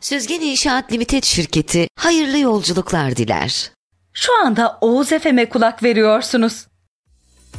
Süzgen İnşaat Limited şirketi hayırlı yolculuklar diler. Şu anda Oğuz FM'e kulak veriyorsunuz.